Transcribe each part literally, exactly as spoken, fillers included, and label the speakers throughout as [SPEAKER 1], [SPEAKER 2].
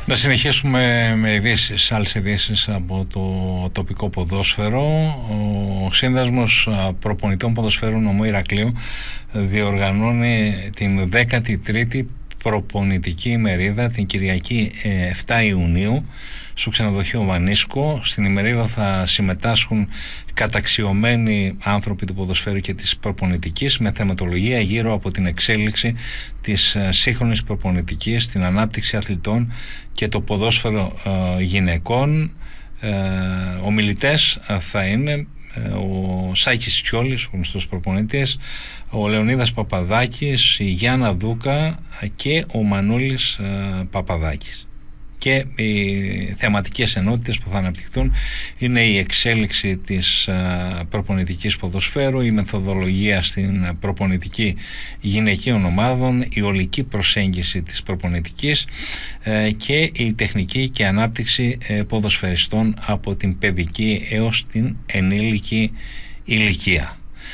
[SPEAKER 1] Να συνεχίσουμε με ειδήσεις, άλλες ειδήσεις από το τοπικό ποδόσφαιρο. Ο Σύνδεσμος Προπονητών Ποδοσφαίρου Νομού Ηρακλείου διοργανώνει την δέκατη τρίτη προπονητική ημερίδα την Κυριακή εφτά Ιουνίου στο ξενοδοχείο Βανίσκο. Στην ημερίδα θα συμμετάσχουν καταξιωμένοι άνθρωποι του ποδοσφαίρου και της προπονητικής με θεματολογία γύρω από την εξέλιξη της σύγχρονης προπονητικής, την ανάπτυξη αθλητών και το ποδόσφαιρο ε, γυναικών. Ε, ομιλητές θα είναι ο Σάκης Τσιόλης, ο γνωστός προπονητής, ο Λεωνίδας Παπαδάκης, η Γιάννα Δούκα και ο Μανούλης ε, Παπαδάκης. Και οι θεματικές ενότητες που θα αναπτυχθούν είναι η εξέλιξη της προπονητικής ποδοσφαίρου, η μεθοδολογία στην προπονητική γυναικείων ομάδων, η ολική προσέγγιση της προπονητικής και η τεχνική και ανάπτυξη ποδοσφαιριστών από την παιδική έως την ενήλικη ηλικία.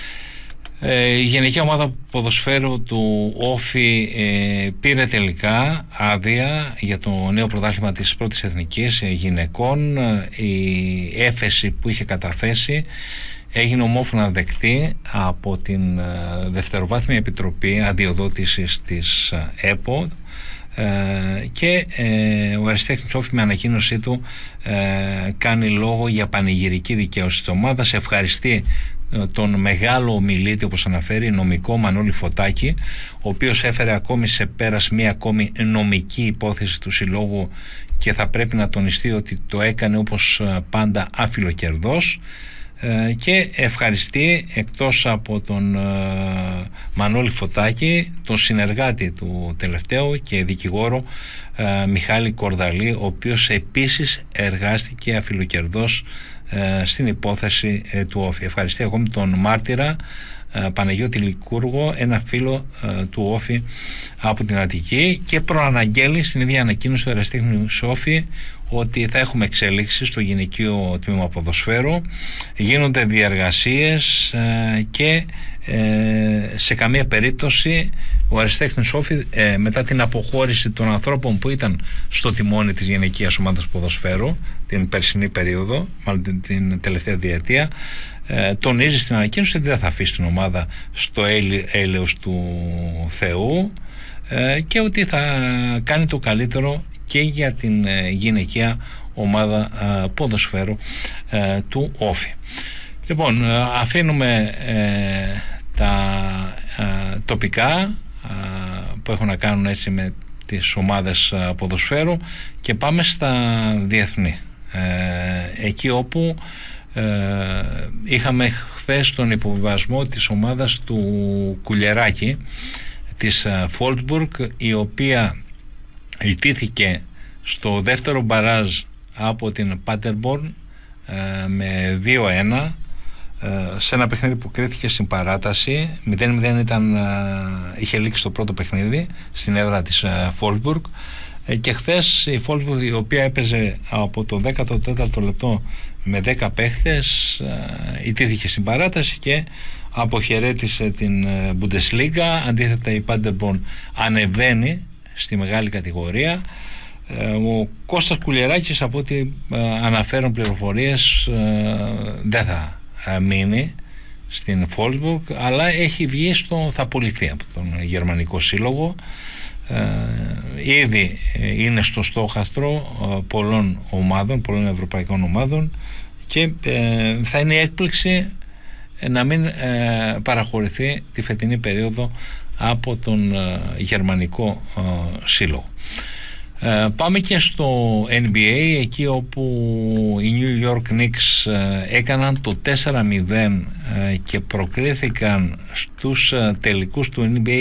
[SPEAKER 1] Η Γενική Ομάδα Ποδοσφαίρου του Όφη ε, πήρε τελικά άδεια για το νέο πρωτάθλημα της πρώτης εθνικής γυναικών. Η έφεση που είχε καταθέσει έγινε ομόφωνα δεκτή από την ε, Δευτεροβάθμια Επιτροπή Αδειοδότησης της ΕΠΟ ε, και ε, ο Αριστέχνης Όφη με ανακοίνωσή του ε, κάνει λόγο για πανηγυρική δικαίωση της ομάδας. Ευχαριστεί τον μεγάλο ομιλήτη, όπως αναφέρει, νομικό Μανώλη Φωτάκη, ο οποίος έφερε ακόμη σε πέρας μία ακόμη νομική υπόθεση του συλλόγου και θα πρέπει να τονιστεί ότι το έκανε όπως πάντα άφιλοκερδός, και ευχαριστεί εκτός από τον Μανώλη Φωτάκη τον συνεργάτη του τελευταίου και δικηγόρο Μιχάλη Κορδαλή, ο οποίος επίσης εργάστηκε αφιλοκερδός στην υπόθεση του Όφη. Ευχαριστεί ακόμη τον μάρτυρα Παναγιώτη Λικούργο, ένα φίλο του Όφη από την Αττική, και προαναγγέλει στην ίδια ανακοίνωση του Αριστέχνη Όφη ότι θα έχουμε εξέλιξη στο γυναικείο τμήμα ποδοσφαίρου, γίνονται διεργασίες και σε καμία περίπτωση ο Αριστέχνης Όφη μετά την αποχώρηση των ανθρώπων που ήταν στο τιμόνι της γυναικείας ομάδας ποδοσφαίρου την περσινή περίοδο, μάλλον την τελευταία διετία, τονίζει στην ανακοίνωση ότι δεν θα αφήσει την ομάδα στο έλεος του Θεού και ότι θα κάνει το καλύτερο και για την γυναικεία ομάδα ποδοσφαίρου του Όφη. Λοιπόν, αφήνουμε τα τοπικά που έχουν να κάνουν έτσι με τις ομάδες ποδοσφαίρου και πάμε στα διεθνή, εκεί όπου είχαμε χθες τον υποβιβασμό της ομάδας του Κουλιεράκη της Φόλτμπουργκ, η οποία ιτήθηκε στο δεύτερο μπαράζ από την Πάτερμπορν με δύο ένα σε ένα παιχνίδι που κρίθηκε στην παράταση. μηδέν μηδέν ήταν, είχε λήξει το πρώτο παιχνίδι στην έδρα της Φόλτμπουργκ, και χθες η Φόλτμπουργκ, η οποία έπαιζε από το δέκατο τέταρτο λεπτό με δέκα παίχτες, ιτήθηκε στην παράταση και αποχαιρέτησε την Bundesliga. Αντίθετα η Paderborn ανεβαίνει στη μεγάλη κατηγορία. Ο Κώστας Κουλιεράκης, από ό,τι αναφέρουν πληροφορίες, δεν θα μείνει στην Wolfsburg, αλλά έχει βγει στο, θα απολυθεί από τον γερμανικό σύλλογο. Ε, ήδη είναι στο στόχαστρο πολλών ομάδων, πολλών ευρωπαϊκών ομάδων, και ε, θα είναι έκπληξη να μην ε, παραχωρηθεί τη φετινή περίοδο από τον ε, γερμανικό ε, σύλλογο. Ε, πάμε και στο N B A, εκεί όπου οι New York Knicks ε, έκαναν το τέσσερα μηδέν ε, και προκρίθηκαν στους ε, τελικούς του N B A